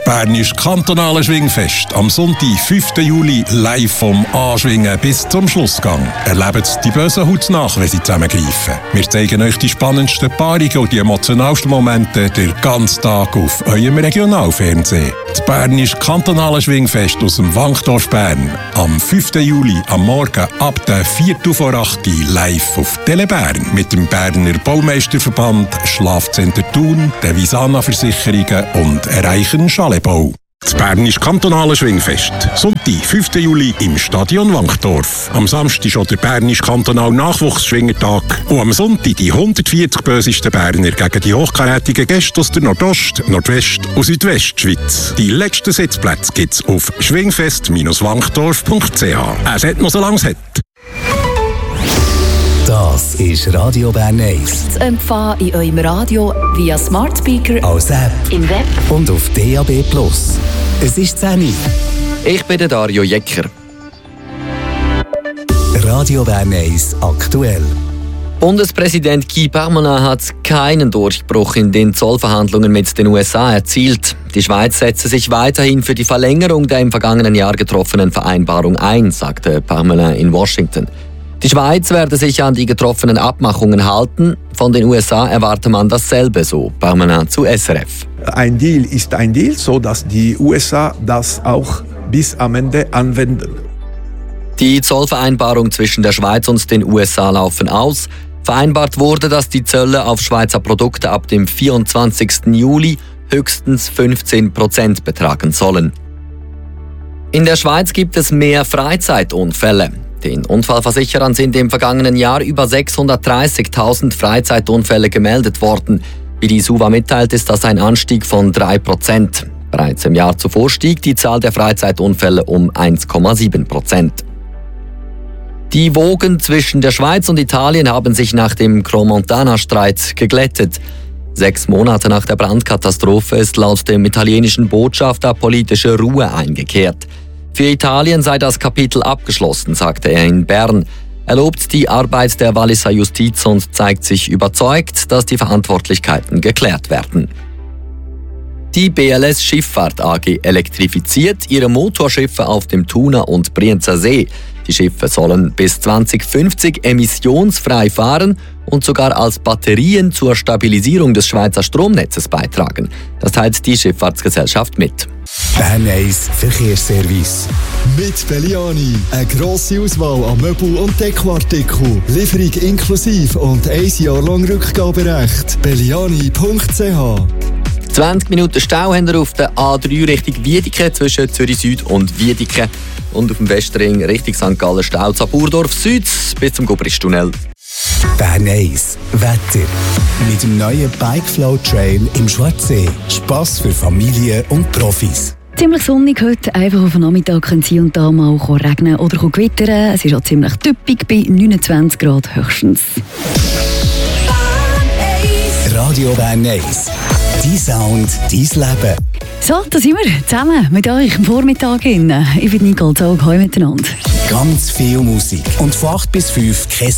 Bernische Kantonale Schwingfest. Am Sonntag, 5. Juli, live vom Anschwingen bis zum Schlussgang. Erlebt die bösen Haut nach, wenn sie zusammengreifen. Wir zeigen euch die spannendsten Paarungen und die emotionalsten Momente den ganzen Tag auf eurem Regionalfernsehen. Das Bernische Kantonale Schwingfest aus dem Wankdorf Bern. Am 5. Juli am Morgen ab der 4:08 live auf Tele Bern mit dem Berner Baumeisterverband, Schlafcenter Thun, der Visana Versicherungen und Erreichen Schalebau. Das Bernische Kantonale Schwingfest. Sonntag, 5. Juli im Stadion Wankdorf. Am Samstag schon der Bernische Kantonal Nachwuchsschwingertag. Und am Sonntag die 140 bösesten Berner gegen die hochkarätigen Gäste aus der Nordost-, Nordwest- und Südwestschweiz. Die letzten Sitzplätze gibt es auf schwingfest-wankdorf.ch. Es hat noch so lange es hat. Das ist Radio Bern 1. Zu empfangen in eurem Radio via Smart Speaker, als App, im Web und auf DAB+. Es ist 10 Uhr. Ich bin der Dario Jecker. Radio Bern 1 aktuell. Bundespräsident Guy Parmelin hat keinen Durchbruch in den Zollverhandlungen mit den USA erzielt. Die Schweiz setze sich weiterhin für die Verlängerung der im vergangenen Jahr getroffenen Vereinbarung ein, sagte Parmelin in Washington. Die Schweiz werde sich an die getroffenen Abmachungen halten. Von den USA erwarte man dasselbe, so Parmelin zu SRF. Ein Deal ist ein Deal, so dass die USA das auch bis am Ende anwenden. Die Zollvereinbarung zwischen der Schweiz und den USA laufen aus. Vereinbart wurde, dass die Zölle auf Schweizer Produkte ab dem 24. Juli höchstens 15% betragen sollen. In der Schweiz gibt es mehr Freizeitunfälle. Den Unfallversicherern sind im vergangenen Jahr über 630.000 Freizeitunfälle gemeldet worden. Wie die SUVA mitteilt, ist das ein Anstieg von 3%. Bereits im Jahr zuvor stieg die Zahl der Freizeitunfälle um 1,7%. Die Wogen zwischen der Schweiz und Italien haben sich nach dem Crans-Montana-Streit geglättet. 6 Monate nach der Brandkatastrophe ist laut dem italienischen Botschafter politische Ruhe eingekehrt. Für Italien sei das Kapitel abgeschlossen, sagte er in Bern. Er lobt die Arbeit der Walliser Justiz und zeigt sich überzeugt, dass die Verantwortlichkeiten geklärt werden. Die BLS Schifffahrt AG elektrifiziert ihre Motorschiffe auf dem Thuner und Brienzer See. Die Schiffe sollen bis 2050 emissionsfrei fahren und sogar als Batterien zur Stabilisierung des Schweizer Stromnetzes beitragen. Das teilt die Schifffahrtsgesellschaft mit. Bern 1 Verkehrsservice. Mit Belliani. Eine grosse Auswahl an Möbel- und Dekoartikeln. Lieferung inklusive und 1 Jahr lang Rückgaberecht. Belliani.ch. 20 Minuten Stau haben wir auf der A3 Richtung Wiedeke zwischen Zürich Süd und Wiedeke. Und auf dem Westring Richtung St. Gallen Stau zu Burdorf Süd bis zum Gubristunnel. Bern 1 Wetter. Mit dem neuen Bikeflow Trail im Schwarzsee. Spass für Familien und Profis. ziemlich sonnig heute. Einfach auf den Nachmittag kann es hier und da mal regnen oder gewittern. Es ist auch ziemlich typisch bei 29 Grad höchstens. Radio Bern 1. Dein Sound, dein Leben. So, da sind wir zusammen mit euch am Vormittag. Ich bin Nicole Zog. Hallo miteinander. Ganz viel Musik. Und von 8 bis 5 kein